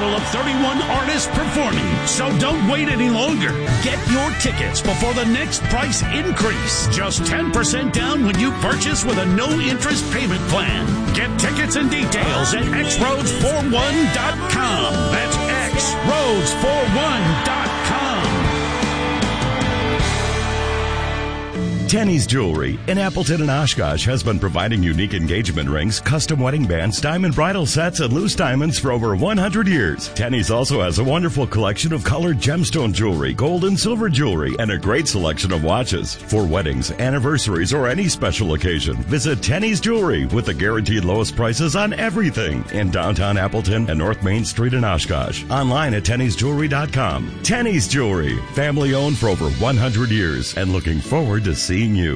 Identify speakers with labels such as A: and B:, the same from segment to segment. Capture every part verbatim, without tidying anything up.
A: total of thirty-one artists performing. So don't wait any longer. Get your tickets before the next price increase. Just ten percent down when you purchase with a no-interest payment plan. Get tickets and details at x roads forty-one dot com. That's x roads forty-one dot com.
B: Tenny's Jewelry in Appleton and Oshkosh has been providing unique engagement rings, custom wedding bands, diamond bridal sets, and loose diamonds for over one hundred years. Tenny's also has a wonderful collection of colored gemstone jewelry, gold and silver jewelry, and a great selection of watches. For weddings, anniversaries, or any special occasion, visit Tenny's Jewelry with the guaranteed lowest prices on everything in downtown Appleton and North Main Street in Oshkosh. Online at tennys jewelry dot com. Tenny's Jewelry, family owned for over one hundred years, and looking forward to seeing you.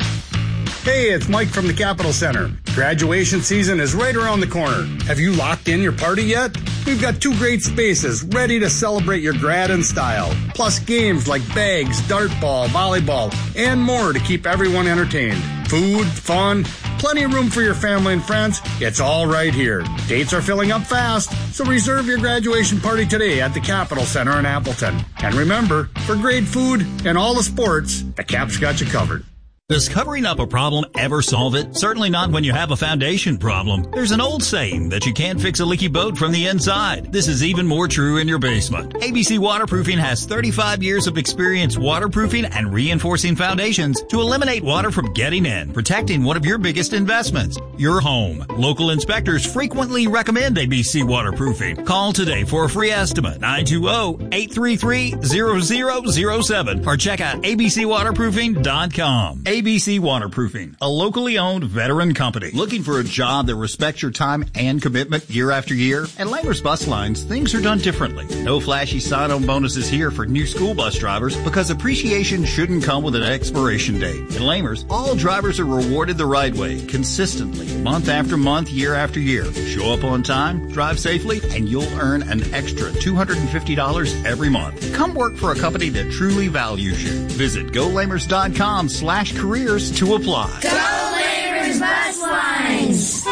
C: Hey, it's Mike from the Capitol Center. Graduation season is right around the corner. Have you locked in your party yet? We've got two great spaces ready to celebrate your grad in style. Plus games like bags, dartball, volleyball, and more to keep everyone entertained. Food, fun, plenty of room for your family and friends. It's all right here. Dates are filling up fast, so reserve your graduation party today at the Capitol Center in Appleton. And remember, for great food and all the sports, the Cap's got you covered.
D: Does covering up a problem ever solve it? Certainly not when you have a foundation problem. There's an old saying that you can't fix a leaky boat from the inside. This is even more true in your basement. A B C Waterproofing has thirty-five years of experience waterproofing and reinforcing foundations to eliminate water from getting in, protecting one of your biggest investments, your home. Local inspectors frequently recommend A B C Waterproofing. Call today for a free estimate, nine two zero, eight three three, zero zero zero seven, or check out a b c waterproofing dot com. A B C Waterproofing, a locally owned veteran company. Looking for a job that respects your time and commitment year after year? At Lamers Bus Lines, things are done differently. No flashy sign-on bonuses here for new school bus drivers because appreciation shouldn't come with an expiration date. At Lamers, all drivers are rewarded the right way, consistently, month after month, year after year. Show up on time, drive safely, and you'll earn an extra two hundred fifty dollars every month. Come work for a company that truly values you. Visit go lamers dot com slash careers to apply.
E: Go Lamers Bus Lines!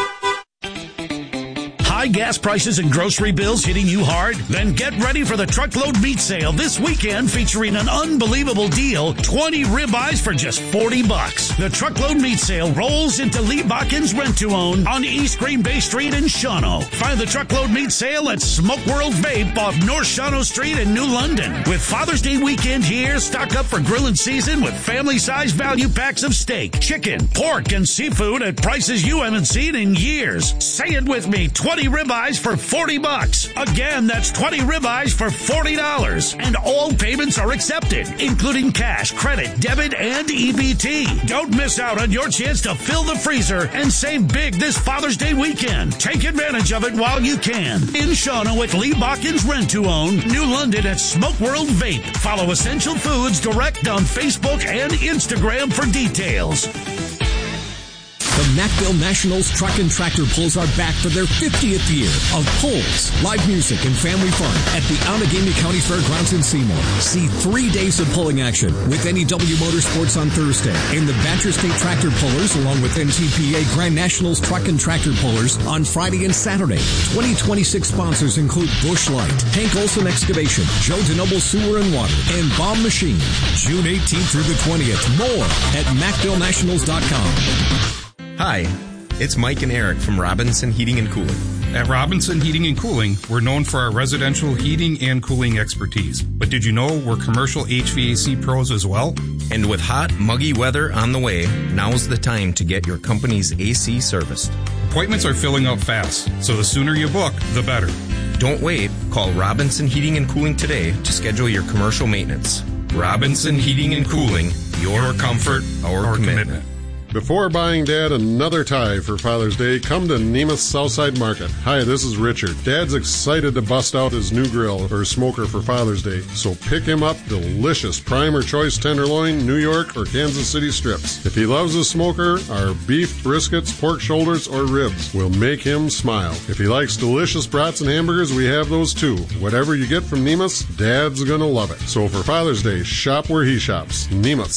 A: High gas prices and grocery bills hitting you hard? Then get ready for the Truckload Meat Sale this weekend, featuring an unbelievable deal, twenty ribeyes for just forty bucks. The Truckload Meat Sale rolls into Lee Bockin's Rent to Own on East Green Bay Street in Shawano. Find the Truckload Meat Sale at Smoke World Vape off North Shawano Street in New London. With Father's Day weekend here, stock up for grilling season with family-sized value packs of steak, chicken, pork, and seafood at prices you haven't seen in years. Say it with me, twenty ribeyes for forty bucks. Again, that's twenty ribeyes for forty dollars. And all payments are accepted, including cash, credit, debit, and E B T. Don't miss out on your chance to fill the freezer and save big this Father's Day weekend. Take advantage of it while you can. In Shawano at Lee Bockin's Rent to Own, New London at Smoke World Vape. Follow Essential Foods Direct on Facebook and Instagram for details.
F: The Mackville Nationals Truck and Tractor Pulls are back for their fiftieth year of pulls, live music, and family fun at the Allegheny County Fairgrounds in Seymour. See three days of pulling action with N E W Motorsports on Thursday and the Badger State Tractor Pullers along with N T P A Grand Nationals Truck and Tractor Pullers on Friday and Saturday. twenty twenty-six sponsors include Busch Light, Hank Olson Excavation, Joe DeNoble Sewer and Water, and Bomb Machine. June eighteenth through the twentieth. More at mackville nationals dot com.
G: Hi, it's Mike and Eric from Robinson Heating and Cooling.
H: At Robinson Heating and Cooling, we're known for our residential heating and cooling expertise. But did you know we're commercial H V A C pros as well?
G: And with hot, muggy weather on the way, now's the time to get your company's A C serviced.
H: Appointments are filling up fast, so the sooner you book, the better.
G: Don't wait. Call Robinson Heating and Cooling today to schedule your commercial maintenance. Robinson Heating and Cooling, your comfort, our, our commitment. commitment.
I: Before buying Dad another tie for Father's Day, come to Nemeth Southside Market. Hi, this is Richard. Dad's excited to bust out his new grill or smoker for Father's Day, so pick him up delicious prime or choice tenderloin, New York or Kansas City strips. If he loves his smoker, our beef, briskets, pork shoulders, or ribs will make him smile. If he likes delicious brats and hamburgers, we have those too. Whatever you get from Nemeth's, Dad's gonna love it. So for Father's Day, shop where he shops. Nemeth